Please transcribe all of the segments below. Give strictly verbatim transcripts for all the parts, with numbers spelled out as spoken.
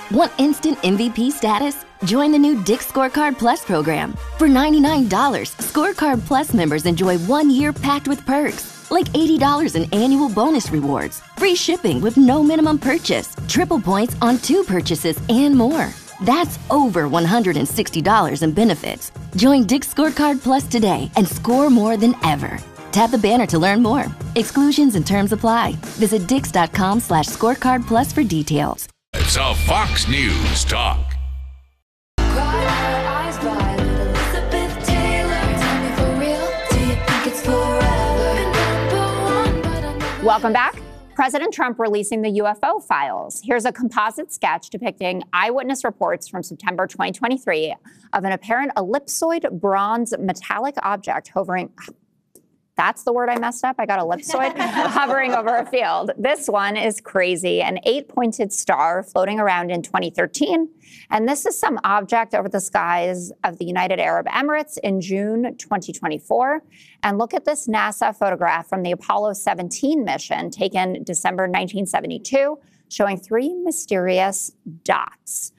Want instant M V P status? Join the new Dick's Scorecard Plus program. For ninety-nine dollars, Scorecard Plus members enjoy one year packed with perks, like eighty dollars in annual bonus rewards, free shipping with no minimum purchase, triple points on two purchases, and more. That's over one hundred sixty dollars in benefits. Join Dick's Scorecard Plus today and score more than ever. Tap the banner to learn more. Exclusions and terms apply. Visit dix.com slash scorecard plus for details. It's a Fox News Talk. Welcome back. President Trump releasing the U F O files. Here's a composite sketch depicting eyewitness reports from September twenty twenty-three of an apparent ellipsoid bronze metallic object hovering. That's the word I messed up. I got ellipsoid hovering over a field. This one is crazy. An eight-pointed star floating around in twenty thirteen. And this is some object over the skies of the United Arab Emirates in June twenty twenty-four. And look at this NASA photograph from the Apollo seventeen mission taken December nineteen seventy-two, showing three mysterious dots.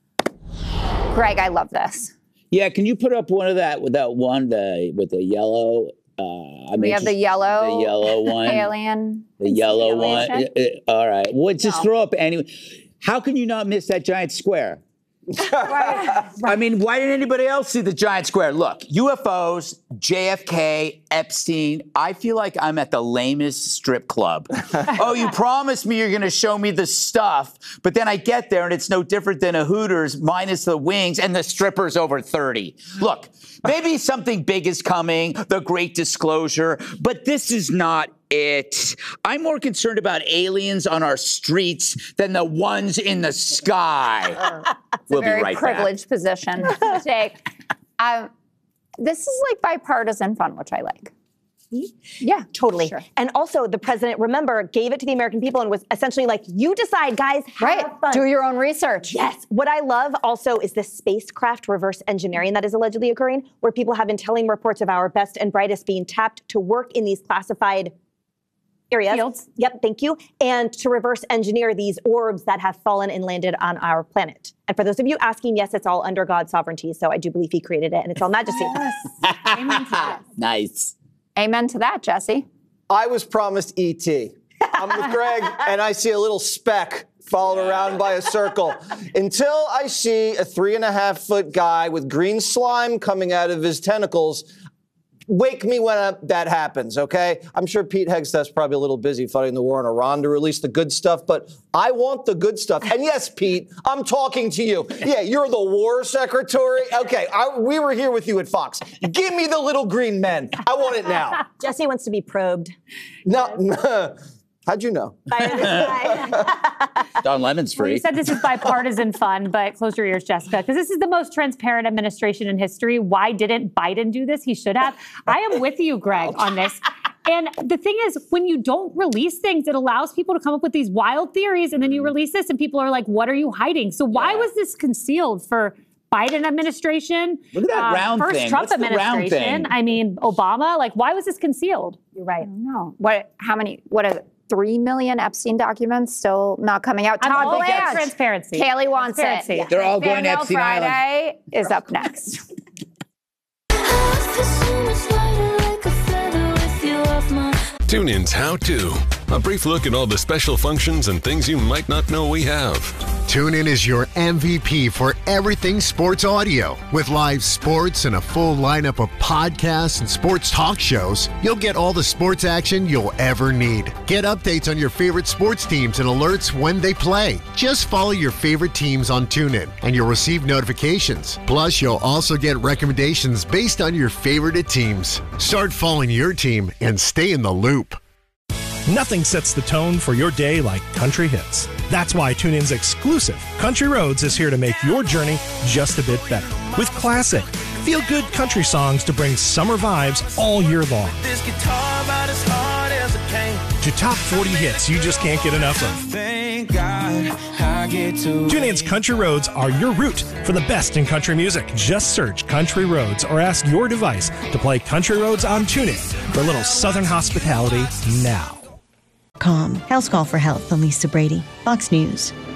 Greg, I love this. Yeah, can you put up one of that with that one the, with the yellow? Uh, I we have the yellow, the yellow one, alien, the yellow one. All right. Well, just no. throw up anyway. How can you not miss that giant square? right. I mean, why didn't anybody else see the giant square? Look, U F Os, J F K, Epstein. I feel like I'm at the lamest strip club. Oh, you promised me you're going to show me the stuff, but then I get there and it's no different than a Hooters minus the wings and the strippers over thirty. Look, maybe something big is coming, the great disclosure, but this is not it. I'm more concerned about aliens on our streets than the ones in the sky. It's we'll a very be right privileged back. position to take. Um, this is like bipartisan fun, which I like. Yeah, totally. Sure. And also, the president, remember, gave it to the American people and was essentially like, you decide, guys, have right. fun. Do your own research. Yes. What I love also is the spacecraft reverse engineering that is allegedly occurring, where people have been telling reports of our best and brightest being tapped to work in these classified areas. Fields. Yep, thank you. And to reverse engineer these orbs that have fallen and landed on our planet. And for those of you asking, yes, it's all under God's sovereignty. So I do believe he created it and it's all majesty. Yes. Amen to that. Nice. Amen to that, Jesse. I was promised E T. I'm with Greg, and I see a little speck followed around by a circle. Until I see a three and a half foot guy with green slime coming out of his tentacles, wake me when uh, that happens, okay? I'm sure Pete Hegseth's probably a little busy fighting the war in Iran to release the good stuff, but I want the good stuff. And yes, Pete, I'm talking to you. Yeah, you're the war secretary. Okay, I, we were here with you at Fox. Give me the little green men. I want it now. Jesse wants to be probed. No, no. How'd you know? Don Lemon's free. Well, you said this is bipartisan fun, but close your ears, Jessica, because this is the most transparent administration in history. Why didn't Biden do this? He should have. I am with you, Greg, on this. And the thing is, when you don't release things, it allows people to come up with these wild theories, and then you release this, and people are like, what are you hiding? So why yeah. was this concealed for Biden administration? Look at that uh, round first thing. Trump What's the round administration. thing? I mean, Obama. Like, why was this concealed? You're right. I don't know. What? How many? What are three million Epstein documents still not coming out? Todd Blanche. Blanche. Transparency. Kaylee wants Transparency. it. They're all going to Epstein Friday Island. is up next. TuneIn's How To. A brief look at all the special functions and things you might not know we have. TuneIn is your M V P for everything sports audio. With live sports and a full lineup of podcasts and sports talk shows, you'll get all the sports action you'll ever need. Get updates on your favorite sports teams and alerts when they play. Just follow your favorite teams on TuneIn and you'll receive notifications. Plus, you'll also get recommendations based on your favorite teams. Start following your team and stay in the loop. Nothing sets the tone for your day like country hits. That's why TuneIn's exclusive Country Roads is here to make your journey just a bit better. With classic, feel-good country songs to bring summer vibes all year long. This guitar about as hard as it came. To top forty hits you just can't get enough of. Thank God I get to TuneIn's Country Roads are your route for the best in country music. Just search Country Roads or ask your device to play Country Roads on TuneIn for a little Southern hospitality now. Calm. House Call for Health, Lisa Brady, Fox News.